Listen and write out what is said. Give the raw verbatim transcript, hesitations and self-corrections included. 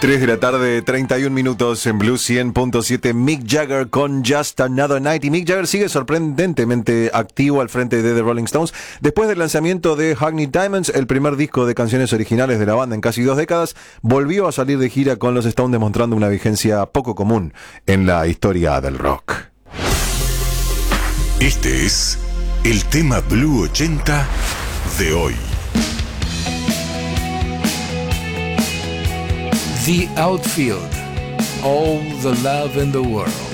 tres de la tarde, treinta y un minutos en Blue cien punto siete. Mick Jagger con Just Another Night. Y Mick Jagger sigue sorprendentemente activo al frente de The Rolling Stones. Después del lanzamiento de Hackney Diamonds, el primer disco de canciones originales de la banda en casi dos décadas, volvió a salir de gira con los Stones, demostrando una vigencia poco común en la historia del rock. Este es el tema Blue ochenta de hoy. The Outfield, all the love in the world.